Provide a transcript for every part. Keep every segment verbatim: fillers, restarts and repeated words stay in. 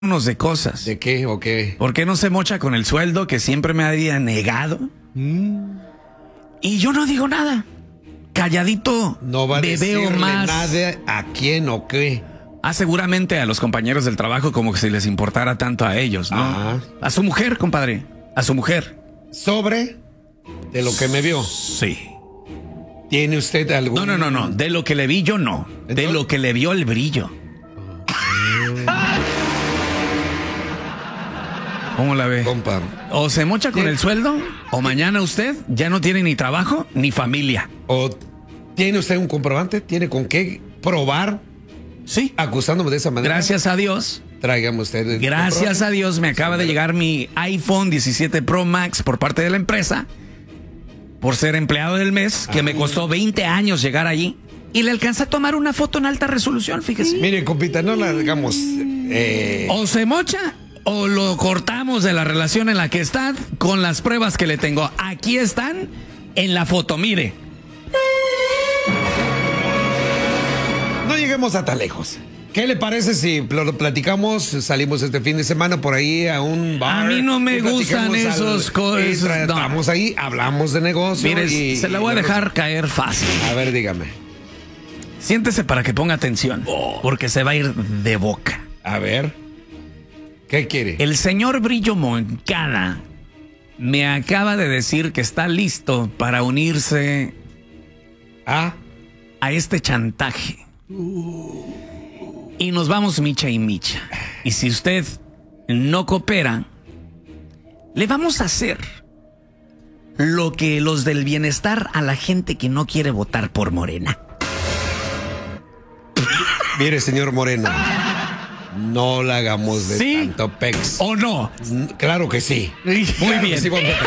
de cosas. ¿De qué o qué? ¿Por qué no se mocha con el sueldo que siempre me había negado? Mm. Y yo no digo nada. Calladito. No va a decirle más. nada a quién o qué. Ah, seguramente a los compañeros del trabajo como que si les importara tanto a ellos, ¿no? Ajá. A su mujer, compadre. A su mujer. ¿Sobre de lo que me vio? Sí. ¿Tiene usted algún...? No, no, no, no. De lo que le vi yo, no. ¿Entonces? De lo que le vio el brillo. ¿Cómo la ve? Compa. O se mocha con ¿Sí? el sueldo, o mañana usted ya no tiene ni trabajo ni familia. ¿O tiene usted un comprobante? ¿Tiene con qué probar? Sí. Acusándome de esa manera. Gracias a Dios. Tráigame usted. Gracias a Dios me acaba de llegar mi iPhone diecisiete Pro Max por parte de la empresa. Por ser empleado del mes, que Ay. me costó veinte años llegar allí. Y le alcancé a tomar una foto en alta resolución, fíjese. Mire, compita, no la digamos. Eh... O se mocha o lo cortamos de la relación en la que está con las pruebas que le tengo. Aquí están en la foto, mire. No lleguemos a tan lejos. ¿Qué le parece si lo platicamos? Salimos este fin de semana por ahí a un bar. A mí no me gustan esos cosas. No. Estamos ahí, hablamos de negocio. Mire, y, se la voy a dejar caer fácil. A ver, dígame. Siéntese para que ponga atención, oh. porque se va a ir de boca. A ver. ¿Qué quiere? El señor Brillo Moncada me acaba de decir que está listo para unirse ¿Ah? a este chantaje. Uh. Y nos vamos micha y micha. Y si usted no coopera, le vamos a hacer lo que los del bienestar a la gente que no quiere votar por Morena. Mire, señor Moreno, no la hagamos de ¿Sí? tanto pex. ¿O no? Claro que sí. Muy claro bien. Sí,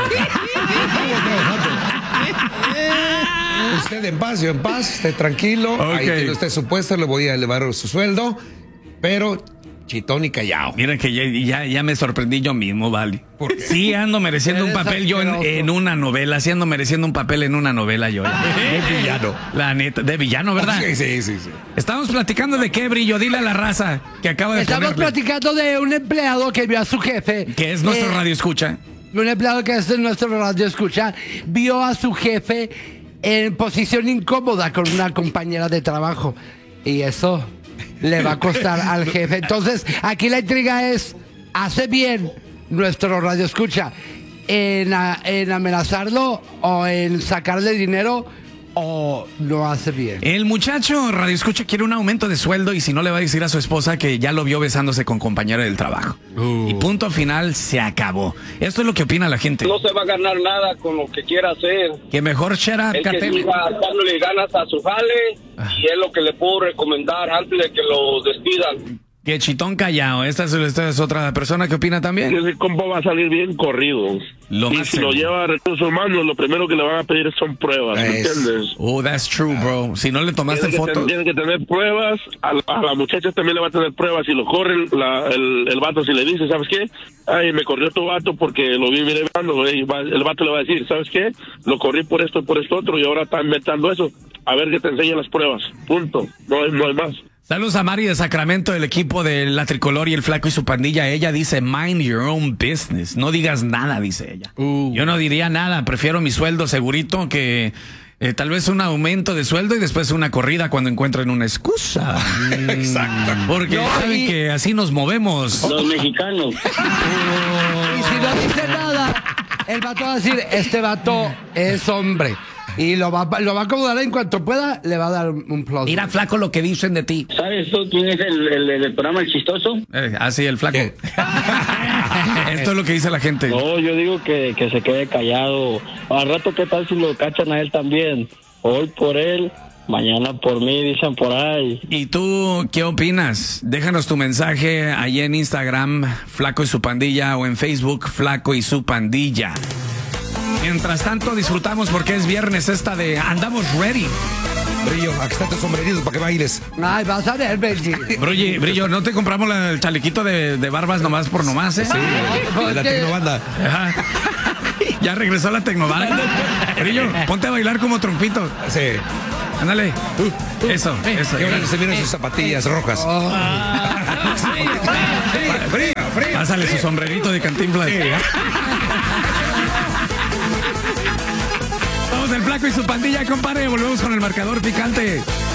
usted en paz, yo en paz, esté tranquilo. Okay. Ahí tiene usted su puesto, le voy a elevar su sueldo, pero chitón y callao. Mira que ya, ya, ya me sorprendí yo mismo, vale. Sí ando mereciendo un papel yo en, en una novela, sí ando mereciendo un papel en una novela yo. De villano. La neta, de villano, ¿verdad? Sí, sí, sí, sí. Estamos platicando de qué, Brillo, dile a la raza que acaba de Estamos ponerle. platicando de un empleado que vio a su jefe. Que es nuestro eh, radio escucha. Un empleado que es nuestro radio escucha, vio a su jefe en posición incómoda con una compañera de trabajo. Y eso le va a costar al jefe. Entonces, aquí la intriga es, ¿hace bien nuestro radio escucha en, a, en amenazarlo o en sacarle dinero o no hace bien? El muchacho radio escucha quiere un aumento de sueldo y si no le va a decir a su esposa que ya lo vio besándose con compañero del trabajo. Uh. Y punto final, se acabó. Esto es lo que opina la gente. No se va a ganar nada con lo que quiera hacer. Que mejor shut up, es que siga dándole ganas a su jale ah. y es lo que le puedo recomendar antes de que lo despidan. Que chitón callado. Esta es, esta es otra persona que opina también. Ese compa va a salir bien corrido. Lo y más si seguro. lo lleva a recursos humanos, lo primero que le van a pedir son pruebas, ¿me entiendes? Oh, that's true, bro. Si no le tomaste tiene fotos. Tiene que tener pruebas. A, a la muchacha también le va a tener pruebas. Si lo corre la, el, el vato, si le dice, ¿sabes qué? Ay, me corrió tu vato porque lo vi mirando. El vato le va a decir, ¿sabes qué? Lo corrí por esto y por esto otro y ahora está inventando eso. A ver que te enseñen las pruebas. Punto. No hay, no hay más. Saludos a Mari de Sacramento, del equipo de La Tricolor y el Flaco y su pandilla. Ella dice, mind your own business. No digas nada, dice ella. Uh. Yo no diría nada. Prefiero mi sueldo segurito que eh, tal vez un aumento de sueldo y después una corrida cuando encuentren una excusa. Exacto. Porque no, saben y... que así nos movemos. Los mexicanos. Oh. Y si no dice nada, el vato va a decir, este vato es hombre. Y lo va, lo va a acomodar en cuanto pueda, le va a dar un plus. Mira, Flaco, lo que dicen de ti. ¿Sabes tú quién es el, el, el programa El Chistoso? Eh, ah, sí, el Flaco. Esto es lo que dice la gente. No, yo digo que, que se quede callado. Al rato, ¿qué tal si lo cachan a él también? Hoy por él, mañana por mí, dicen por ahí. ¿Y tú qué opinas? Déjanos tu mensaje ahí en Instagram, Flaco y su pandilla, o en Facebook, Flaco y su pandilla. Mientras tanto, disfrutamos porque es viernes esta de Andamos Ready. Brillo, aquí está tu sombrerito para que bailes. Ay, vas a ver, Brillo. Brillo, Brillo, ¿no te compramos la, el chalequito de, de barbas nomás por nomás, eh? Sí, de la Tecnobanda. Ajá. Ya regresó la Tecnobanda. Brillo, ponte a bailar como trompito. Sí. Ándale. Uh, uh, eso, eh, eso. Y ahora se miran eh, sus zapatillas eh, rojas. Oh. Ah, sí, sí, sí. Pásale su sombrerito de Cantinflas. Sí. Vamos el Flaco y su pandilla, compadre. Volvemos con el marcador picante.